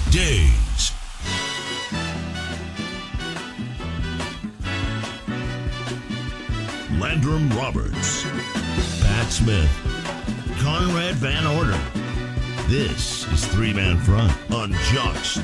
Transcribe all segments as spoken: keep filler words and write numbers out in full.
Days. Landrum Roberts, Pat Smith, Conrad Van Order. This is Three Man Front on Jocks.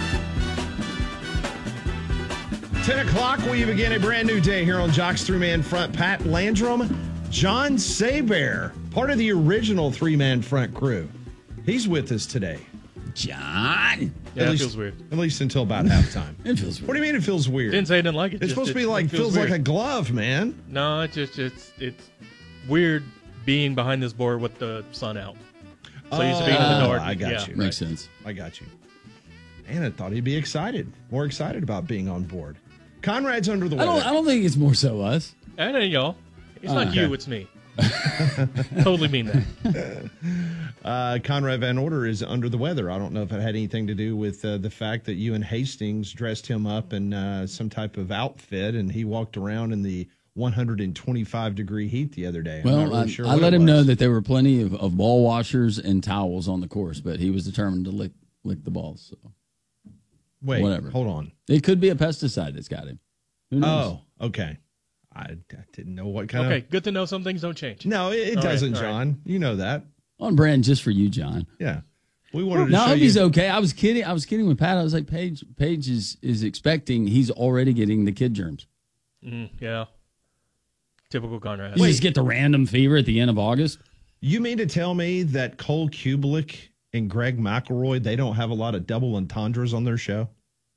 ten o'clock, we begin a brand new day here on Jocks Three Man Front. Pat Landrum, John Saber, part of the original Three Man Front crew. He's with us today. John. Yeah, at it least, feels weird. At least until about halftime. It feels weird. What do you mean it feels weird? Didn't say I didn't like it. It's just supposed to it- be like, it feels, weird. like a glove, man. No, it's just it's it's weird being behind this board with the sun out. So used to being in the Oh, dark. I got yeah. you. Makes sense. I got you. And I thought he'd be excited, more excited about being on board. Conrad's under the I weather. don't. I don't think it's more so us. And then y'all. It's not Okay. you, it's me. Totally mean that. Uh, Conrad Van Order is under the weather. I don't know if it had anything to do with uh, the fact that you and Hastings dressed him up in uh, some type of outfit, and he walked around in the one hundred twenty-five degree heat the other day. I'm Well, not really I, sure I what let it him know was. that there were plenty of, of ball washers and towels on the course, but he was determined to lick lick the balls. So Wait, whatever. hold on. it could be a pesticide that's got him. Who knows? Oh, okay. I, I didn't know what kind Okay, of. good to know some things don't change. No, it, it All right, doesn't, all right. John. You know that. On brand just for you, John. Yeah. We wanted to No, I show hope you. he's okay. I was kidding. I was kidding with Pat. I was like, Paige. Paige is is expecting. He's already getting the kid germs. Mm, yeah. Typical Conrad. You just get the random fever at the end of August. You mean to tell me that Cole Kubelik and Greg McElroy, they don't have a lot of double entendres on their show?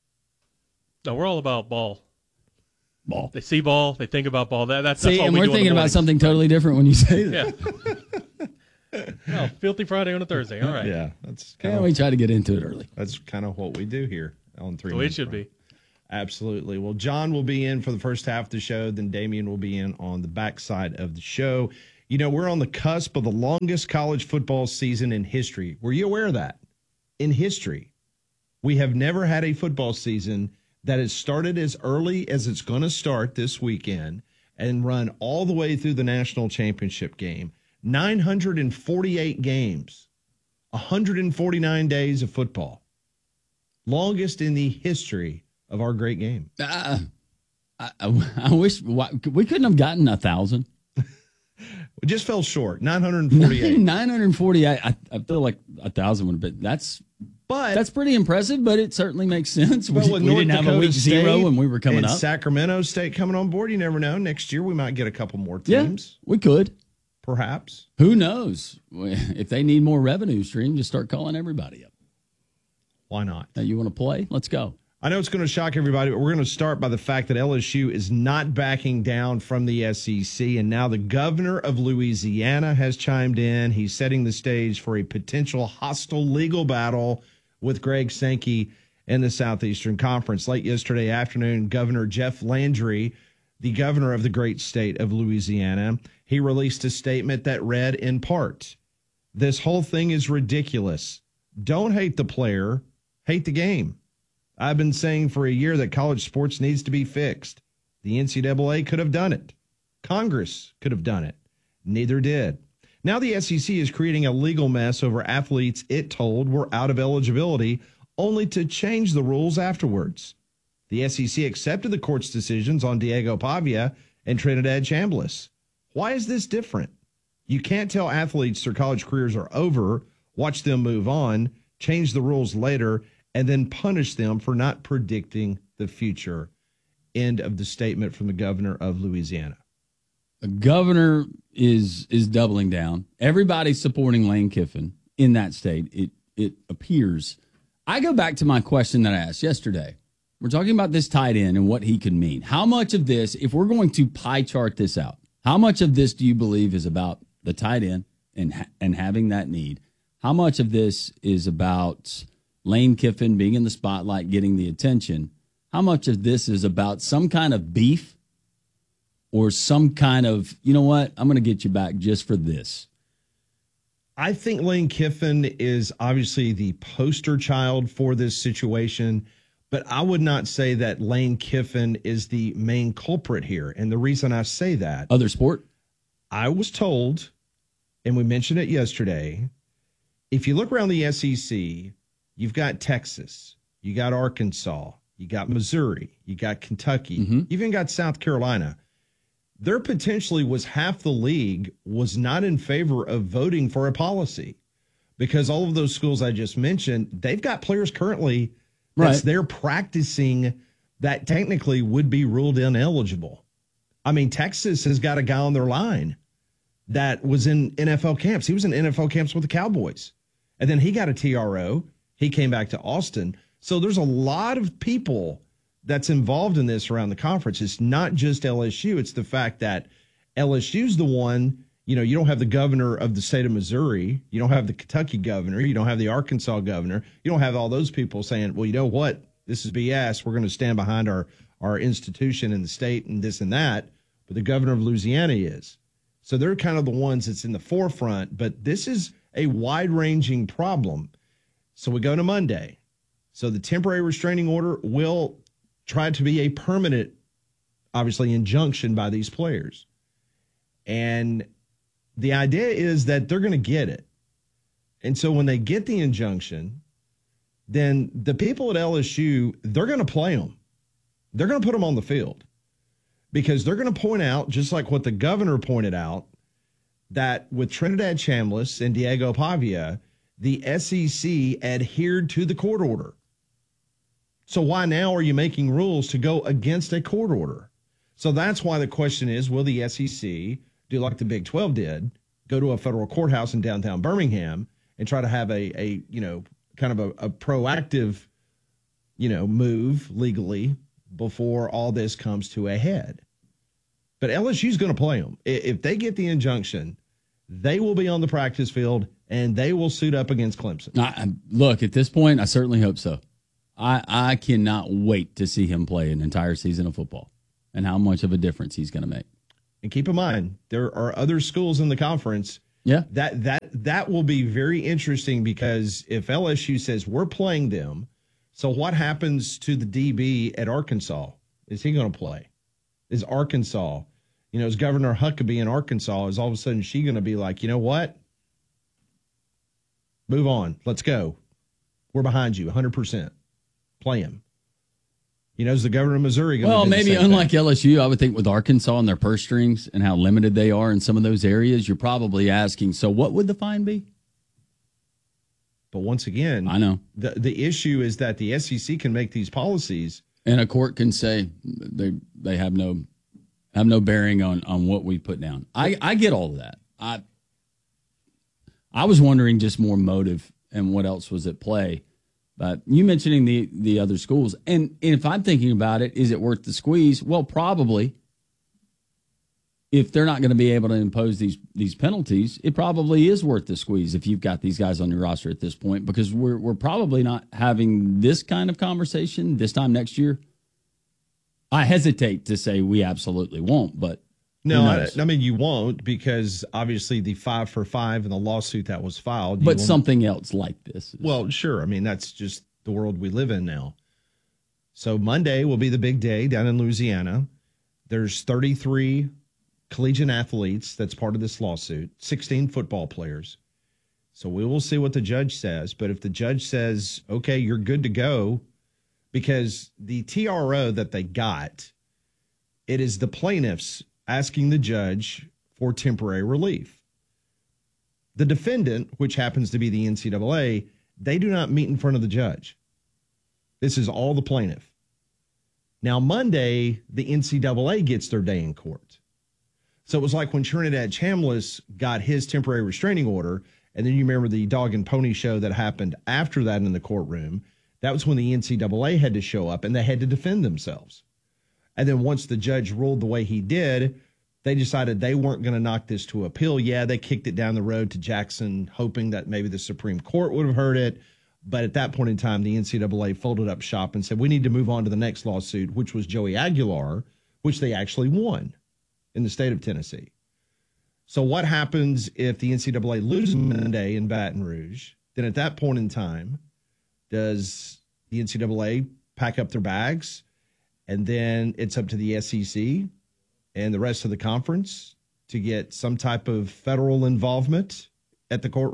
No, we're all about ball. Ball. They see ball, they think about ball. That, that's, that's See, all and we we're do in the thinking about mornings. something totally different when you say that. Yeah. No, Filthy Friday on a Thursday. All right. Yeah, that's kind Yeah, of we try to get into it early. that's kind of what we do here on Three. The way Men it should Front. be. Absolutely. Well, John will be in for the first half of the show. Then Damian will be in on the backside of the show. You know, we're on the cusp of the longest college football season in history. Were you aware of that? In history, we have never had a football season that has started as early as it's going to start this weekend and run all the way through the national championship game. nine hundred forty-eight games, one hundred forty-nine days of football. Longest in the history of our great game. Uh, I, I, I wish why, we couldn't have gotten a thousand. We just fell short. nine hundred forty-eight. Nine hundred forty-eight. I, I feel like a thousand would have been. That's But that's pretty impressive, but it certainly makes sense. but We, with we North didn't have a Dakota week State zero when we were coming and up. Sacramento State coming on board, you never know. Next year we might get a couple more Yeah, teams, we could. perhaps. Who knows? If they need more revenue stream, just start calling everybody up. Why not? Now, you want to play? Let's go. I know it's going to shock everybody, but we're going to start by the fact that L S U is not backing down from the S E C, and now the governor of Louisiana has chimed in. He's setting the stage for a potential hostile legal battle with Greg Sankey in the Southeastern Conference. Late yesterday afternoon, Governor Jeff Landry, the governor of the great state of Louisiana, he released a statement that read in part, "This whole thing is ridiculous. Don't hate the player, hate the game. I've been saying for a year that college sports needs to be fixed. The N C double A could have done it. Congress could have done it. Neither did. Now the S E C is creating a legal mess over athletes it told were out of eligibility, only to change the rules afterwards. The S E C accepted the court's decisions on Diego Pavia and Trinidad Chambliss. Why is this different? You can't tell athletes their college careers are over, watch them move on, change the rules later, and then punish them for not predicting the future." End of the statement from the governor of Louisiana. The governor is is doubling down. Everybody's supporting Lane Kiffin in that state. It it appears. I go back to my question that I asked yesterday. We're talking about this tight end and what he could mean. How much of this, if we're going to pie chart this out, how much of this do you believe is about the tight end and and having that need? How much of this is about Lane Kiffin being in the spotlight, getting the attention? How much of this is about some kind of beef or some kind of, you know what, I'm going to get you back just for this? I think Lane Kiffin is obviously the poster child for this situation, but I would not say that Lane Kiffin is the main culprit here. And the reason I say that, Other sport? I was told, and we mentioned it yesterday, if you look around the S E C, you've got Texas, you got Arkansas, you got Missouri, you got Kentucky, Mm-hmm. you even got South Carolina. There potentially was half the league was not in favor of voting for a policy because all of those schools I just mentioned, they've got players currently that's Right. there practicing that technically would be ruled ineligible. I mean, Texas has got a guy on their line that was in N F L camps. He was in N F L camps with the Cowboys. And then he got a T R O. He came back to Austin. So there's a lot of people that's involved in this around the conference. It's not just L S U. It's the fact that L S U's the one, you know, you don't have the governor of the state of Missouri. You don't have the Kentucky governor. You don't have the Arkansas governor. You don't have all those people saying, well, you know what? This is B S. We're going to stand behind our, our institution in the state and this and that. But the governor of Louisiana is. So they're kind of the ones that's in the forefront. But this is a wide-ranging problem. So we go to Monday. So the temporary restraining order will try to be a permanent, obviously, injunction by these players. And the idea is that they're going to get it. And so when they get the injunction, then the people at L S U, they're going to play them. They're going to put them on the field because they're going to point out, just like what the governor pointed out, that with Trinidad Chambliss and Diego Pavia, the S E C adhered to the court order. So why now are you making rules to go against a court order? So that's why the question is, will the S E C do like the Big twelve did, go to a federal courthouse in downtown Birmingham and try to have a, a you know, kind of a, a proactive, you know, move legally before all this comes to a head? But L S U's going to play them. If they get the injunction, they will be on the practice field and they will suit up against Clemson. I, I- look, at this point, I certainly hope so. I, I cannot wait to see him play an entire season of football and how much of a difference he's going to make. And keep in mind, there are other schools in the conference. Yeah. That that that will be very interesting because if L S U says we're playing them, so what happens to the D B at Arkansas? Is he going to play? Is Arkansas, you know, is Governor Huckabee in Arkansas, is all of a sudden she going to be like, you know what? Move on. Let's go. We're behind you one hundred percent. Play him. You know, is the governor of Missouri going to Well, do the maybe same unlike thing? L S U, I would think with Arkansas and their purse strings and how limited they are in some of those areas, you're probably asking, so what would the fine be? But once again, I know. the the issue is that the S E C can make these policies. And a court can say they they have no have no bearing on, on what we put down. I, I get all of that. I I was wondering just more motive and what else was at play. But you mentioning the, the other schools, and, and if I'm thinking about it, is it worth the squeeze? Well, probably. If they're not going to be able to impose these these penalties, it probably is worth the squeeze if you've got these guys on your roster at this point, because we're we're probably not having this kind of conversation this time next year. I hesitate to say we absolutely won't, but No, who I, knows? I mean, you won't because obviously the five for five and the lawsuit that was filed. you but won't- something else like this. is- Well, sure. I mean, that's just the world we live in now. So Monday will be the big day down in Louisiana. There's thirty-three collegiate athletes that's part of this lawsuit, sixteen football players. So we will see what the judge says. But if the judge says, okay, you're good to go, because the T R O that they got, it is the plaintiffs asking the judge for temporary relief. The defendant, which happens to be the N C double A, they do not meet in front of the judge. This is all the plaintiff. Now, Monday, the N C double A gets their day in court. So it was like when Trinidad Chambliss got his temporary restraining order, and then you remember the dog and pony show that happened after that in the courtroom. That was when the N C double A had to show up, and they had to defend themselves. And then once the judge ruled the way he did, they decided they weren't going to knock this to appeal. Yeah, they kicked it down the road to Jackson, hoping that maybe the Supreme Court would have heard it. But at that point in time, the N C double A folded up shop and said, we need to move on to the next lawsuit, which was Joey Aguilar, which they actually won in the state of Tennessee. So what happens if the N C double A loses Monday in Baton Rouge? Then at that point in time, does the N C double A pack up their bags? And then it's up to the S E C and the rest of the conference to get some type of federal involvement at the court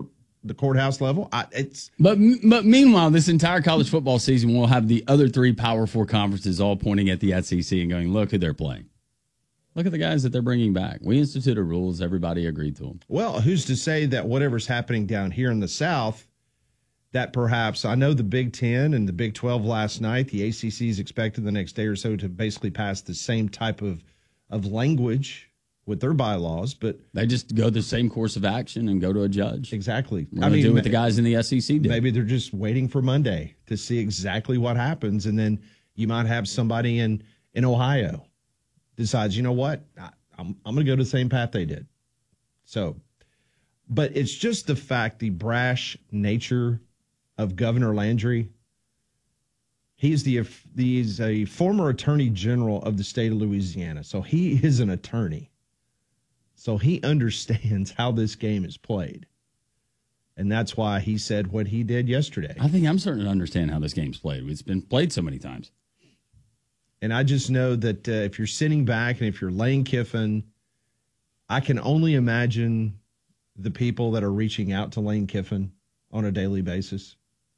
the courthouse level. I, it's But but meanwhile, this entire college football season, we'll have the other three Power Four conferences all pointing at the S E C and going, look who they're playing. Look at the guys that they're bringing back. We instituted rules. Everybody agreed to them. Well, who's to say that whatever's happening down here in the South, that perhaps, I know the Big Ten and the Big twelve last night, the A C C is expected the next day or so to basically pass the same type of, of language with their bylaws, but They just go the same course of action and go to a judge. exactly. We're going to do what the guys in the S E C did. Maybe they're just waiting for Monday to see exactly what happens, and then you might have somebody in, in Ohio decides, you know what, I, I'm I'm going to go to the same path they did. So, but it's just the fact, the brash nature of Governor Landry. He's the he's a former attorney general of the state of Louisiana, so he is an attorney. So he understands how this game is played. And that's why he said what he did yesterday. I think I'm starting to understand how this game's played. It's been played so many times. And I just know that uh, if you're sitting back and if you're Lane Kiffin, I can only imagine the people that are reaching out to Lane Kiffin on a daily basis.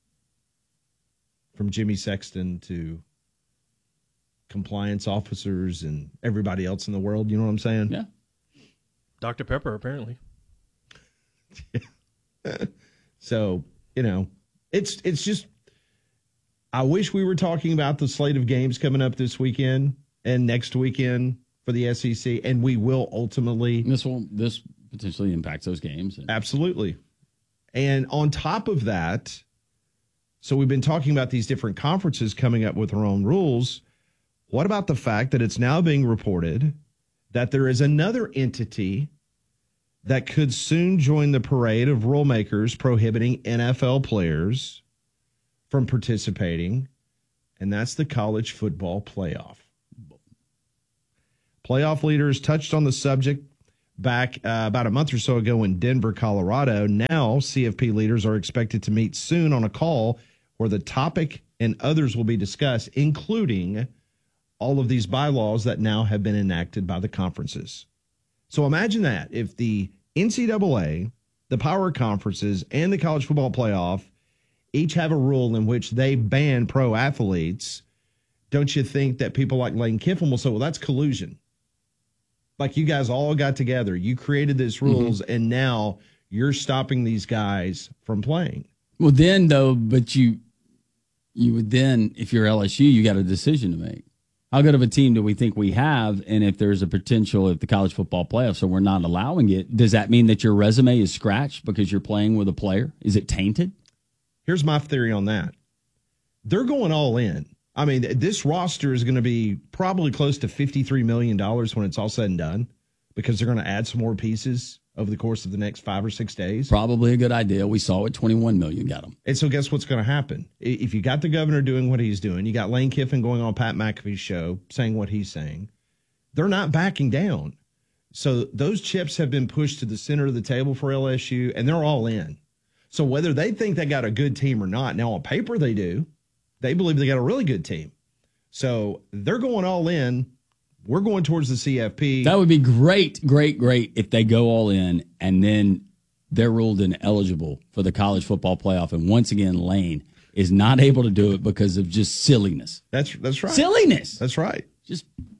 From Jimmy Sexton to compliance officers and everybody else in the world. You know what I'm saying? Yeah. Doctor Pepper, apparently. So, you know, it's it's just, I wish we were talking about the slate of games coming up this weekend and next weekend for the S E C, and we will ultimately. This will this potentially impacts those games. Absolutely. And on top of that, so we've been talking about these different conferences coming up with their own rules. What about the fact that it's now being reported that there is another entity that could soon join the parade of rule makers prohibiting N F L players from participating, and that's the college football playoff. Playoff leaders touched on the subject back uh, about a month or so ago in Denver, Colorado. Now, C F P leaders are expected to meet soon on a call where the topic and others will be discussed, including all of these bylaws that now have been enacted by the conferences. So imagine that if the N C double A, the power conferences, and the college football playoff each have a rule in which they ban pro athletes, don't you think that people like Lane Kiffin will say, well, that's collusion? Like, you guys all got together, you created these rules, mm-hmm. and now you're stopping these guys from playing. Well, then, though, but you you would then, if you're L S U, you got a decision to make. How good of a team do we think we have? And if there's a potential if the college football playoffs, so we're not allowing it, does that mean that your resume is scratched because you're playing with a player? Is it tainted? Here's my theory on that. They're going all in. I mean, this roster is going to be probably close to fifty-three million dollars when it's all said and done, because they're going to add some more pieces over the course of the next five or six days. Probably a good idea. We saw it, twenty-one million dollars got them. And so guess what's going to happen? If you got the governor doing what he's doing, you got Lane Kiffin going on Pat McAfee's show saying what he's saying, they're not backing down. So those chips have been pushed to the center of the table for L S U, and they're all in. So whether they think they got a good team or not, now on paper they do. They believe they got a really good team. So they're going all in. We're going towards the C F P. That would be great, great, great if they go all in and then they're ruled ineligible for the college football playoff. And once again, Lane is not able to do it because of just silliness. That's that's right. Silliness. That's right. Just,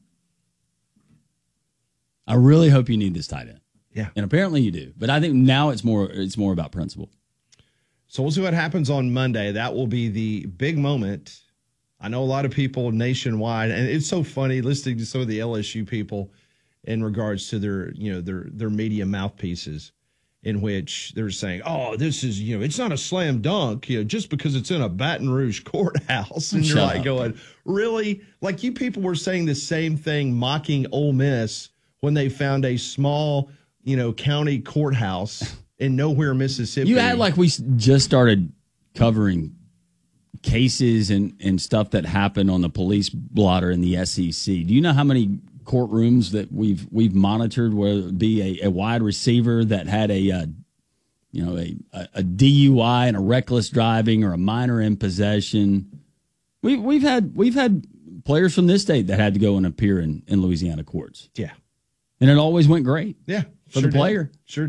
I really hope you need this tight end. Yeah. And apparently you do. But I think now it's more it's more about principle. So we'll see what happens on Monday. That will be the big moment. I know a lot of people nationwide, and it's so funny listening to some of the L S U people in regards to their, you know, their their media mouthpieces, in which they're saying, "Oh, this is, you know, it's not a slam dunk, you know, just because it's in a Baton Rouge courthouse." And you're Shut like up. going, "Really?" Like, you people were saying the same thing, mocking Ole Miss when they found a small, you know, county courthouse in nowhere, Mississippi. You act like we s- just started covering cases and, and stuff that happened on the police blotter in the S E C. Do you know how many courtrooms that we've we've monitored where it would be a, a wide receiver that had a uh, you know a, a, a D U I and a reckless driving or a minor in possession? We we've had we've had players from this state that had to go and appear in, in Louisiana courts. Yeah. And it always went great. Yeah. For the sure did. player. Sure did.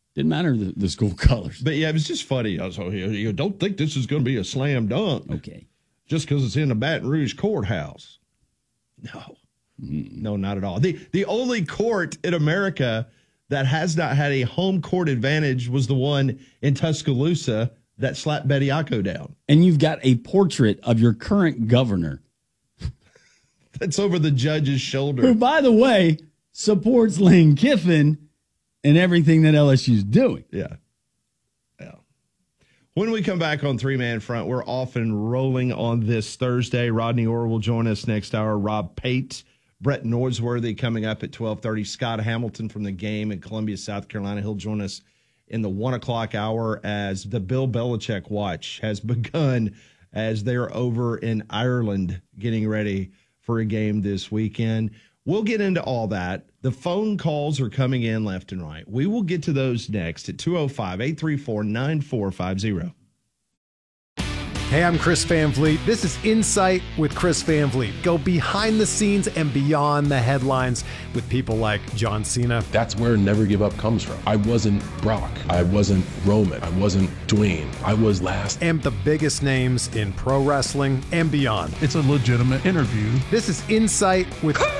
Didn't matter the, the school colors. But yeah, it was just funny. I was like, you don't think this is going to be a slam dunk. Okay. Just because it's in the Baton Rouge courthouse. No. No, not at all. The the only court in America that has not had a home court advantage was the one in Tuscaloosa that slapped Bediako down. And you've got a portrait of your current governor. That's over the judge's shoulder. Who, by the way, supports Lane Kiffin and everything that L S U's doing. Yeah. Yeah. When we come back on Three Man Front, we're off and rolling on this Thursday. Rodney Orr will join us next hour. Rob Pate, Brett Norsworthy coming up at twelve thirty. Scott Hamilton from the Game in Columbia, South Carolina. He'll join us in the one o'clock hour as the Bill Belichick watch has begun as they're over in Ireland getting ready for a game this weekend. We'll get into all that. The phone calls are coming in left and right. We will get to those next at two oh five, eight three four, nine four five zero. Hey, I'm Chris Van Vliet. This is Insight with Chris Van Vliet. Go behind the scenes and beyond the headlines with people like John Cena. That's where Never Give Up comes from. I wasn't Brock. I wasn't Roman. I wasn't Dwayne. I was last. And the biggest names in pro wrestling and beyond. It's a legitimate interview. This is Insight with Chris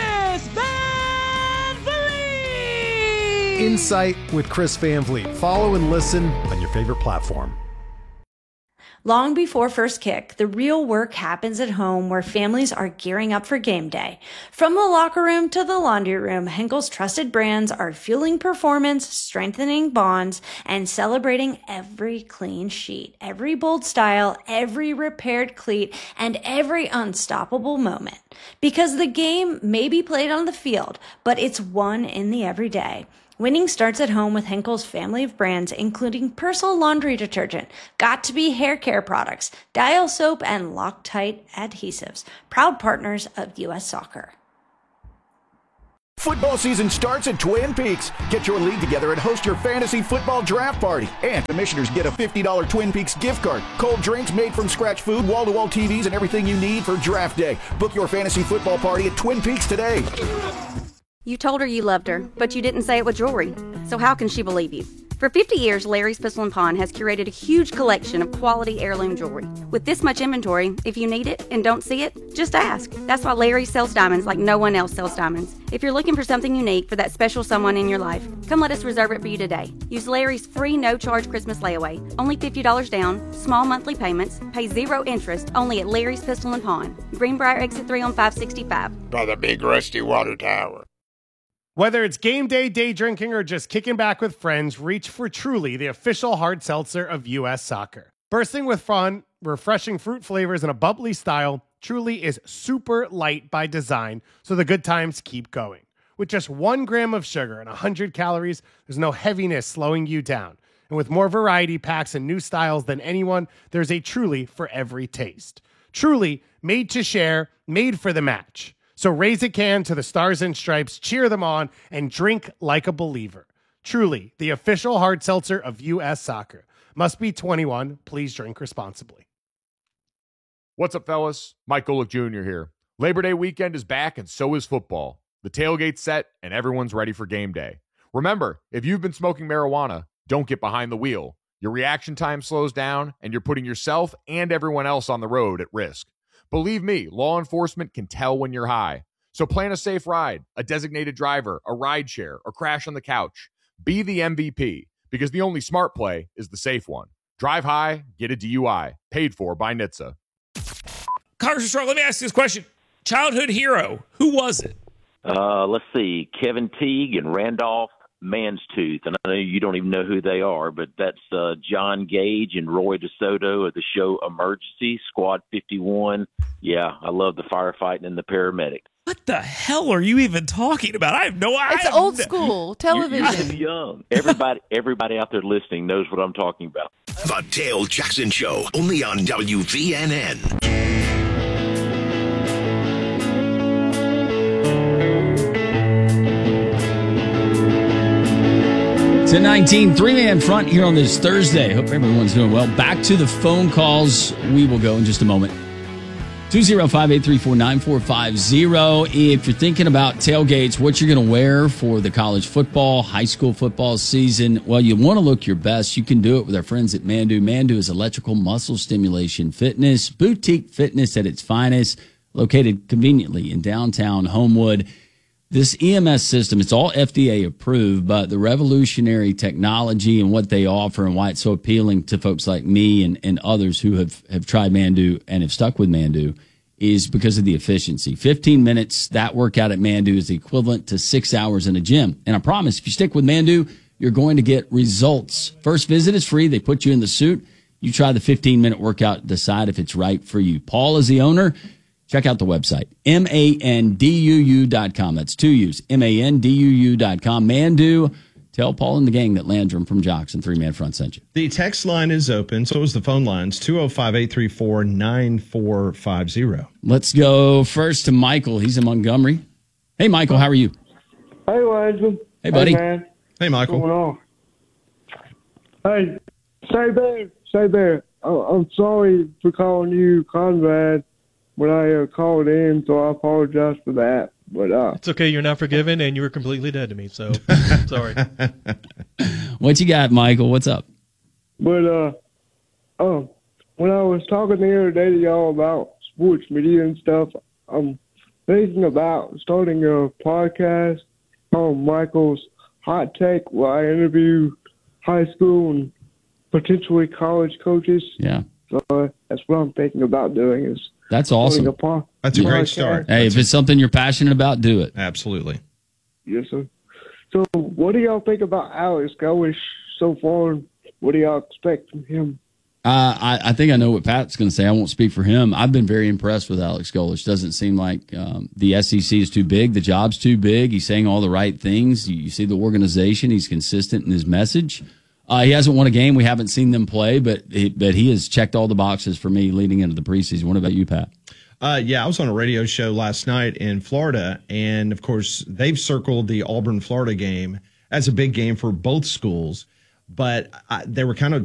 Van Vliet. Insight with Chris Van Vliet. Follow and listen on your favorite platform. Long before first kick, the real work happens at home where families are gearing up for game day. From the locker room to the laundry room, Henkel's trusted brands are fueling performance, strengthening bonds, and celebrating every clean sheet, every bold style, every repaired cleat, and every unstoppable moment. Because the game may be played on the field, but it's won in the everyday. Winning starts at home with Henkel's family of brands, including Persil laundry detergent, Got2b hair care products, Dial soap, and Loctite adhesives. Proud partners of U S Soccer. Football season starts at Twin Peaks. Get your league together and host your fantasy football draft party. And commissioners get a fifty dollars Twin Peaks gift card. Cold drinks, made from scratch food, wall-to-wall T Vs, and everything you need for draft day. Book your fantasy football party at Twin Peaks today. You told her you loved her, but you didn't say it with jewelry. So how can she believe you? For fifty years, Larry's Pistol and Pawn has curated a huge collection of quality heirloom jewelry. With this much inventory, if you need it and don't see it, just ask. That's why Larry sells diamonds like no one else sells diamonds. If you're looking for something unique for that special someone in your life, come let us reserve it for you today. Use Larry's free no-charge Christmas layaway. Only fifty dollars down, small monthly payments, pay zero interest, only at Larry's Pistol and Pawn. Greenbrier Exit three on five sixty-five. By the big rusty water tower. Whether it's game day, day drinking, or just kicking back with friends, reach for Truly, the official hard seltzer of U S Soccer. Bursting with fun, refreshing fruit flavors, and a bubbly style, Truly is super light by design, so the good times keep going. With just one gram of sugar and one hundred calories, there's no heaviness slowing you down. And with more variety packs and new styles than anyone, there's a Truly for every taste. Truly, made to share, made for the match. So raise a can to the Stars and Stripes, cheer them on, and drink like a believer. Truly, the official hard seltzer of U S Soccer. Must be twenty-one. Please drink responsibly. What's up, fellas? Mike Golick Junior here. Labor Day weekend is back, and so is football. The tailgate's set, and everyone's ready for game day. Remember, if you've been smoking marijuana, don't get behind the wheel. Your reaction time slows down, and you're putting yourself and everyone else on the road at risk. Believe me, law enforcement can tell when you're high. So plan a safe ride, a designated driver, a ride share, or crash on the couch. Be the M V P, because the only smart play is the safe one. Drive high, get a D U I. Paid for by N H T S A. Congressman Strong, let me ask you this question. Childhood hero, who was it? Uh, let's see, Kevin Teague and Randolph Manstooth. And I know you don't even know who they are, but that's uh, John Gage and Roy DeSoto of the show Emergency, Squad fifty-one. Yeah, I love the firefighting and the paramedic. What the hell are you even talking about? I have no idea. It's old school television. You're, you're too young. Everybody, everybody out there listening knows what I'm talking about. The Dale Jackson Show, only on W V N N. ten nineteen, three-man front here on this Thursday. Hope everyone's doing well. Back to the phone calls. We will go in just a moment. two oh five, eight three four, nine four five zero. If you're thinking about tailgates, what you're going to wear for the college football, high school football season, well, you want to look your best. You can do it with our friends at Mandu. Mandu is electrical muscle stimulation fitness, boutique fitness at its finest, located conveniently in downtown Homewood. This E M S system, it's all F D A approved, but the revolutionary technology and what they offer and why it's so appealing to folks like me and, and others who have, have tried Mandu and have stuck with Mandu is because of the efficiency. fifteen minutes, that workout at Mandu is the equivalent to six hours in a gym. And I promise, if you stick with Mandu, you're going to get results. First visit is free. They put you in the suit. You try the fifteen-minute workout, decide if it's right for you. Paul is the owner. Check out the website, M A N D U U dot com. That's two U's, M A N D U U dot com. Mandu, tell Paul and the gang that Landrum from Jocks and Three Man Front sent you. The text line is open, so is the phone lines, two oh five, eight three four, nine four five zero. Let's go first to Michael. He's in Montgomery. Hey, Michael, how are you? Hey, Landrum. Hey, buddy. Hey, man. Hey, Michael. What's going on? Hey, say there, say there. I'm sorry for calling you Conrad when I uh, called in, so I apologize for that. But uh, it's okay. You're not forgiven, and you were completely dead to me. So sorry. What you got, Michael? What's up? But uh, oh, when I was talking the other day to y'all about sports media and stuff, I'm thinking about starting a podcast on Michael's Hot Take, where I interview high school and potentially college coaches. Yeah. So uh, that's what I'm thinking about doing is. That's awesome. A That's a great start. Hey, if it's something you're passionate about, do it. Absolutely. Yes, sir. So what do y'all think about Alex Golesh so far? What do y'all expect from him? Uh, I, I think I know what Pat's going to say. I won't speak for him. I've been very impressed with Alex Golesh. Doesn't seem like um, the S E C is too big. The job's too big. He's saying all the right things. You, you see the organization. He's consistent in his message. Uh, he hasn't won a game. We haven't seen them play, but he, but he has checked all the boxes for me leading into the preseason. What about you, Pat? Uh, yeah, I was on a radio show last night in Florida, and, of course, they've circled the Auburn-Florida game as a big game for both schools, but I, they were kind of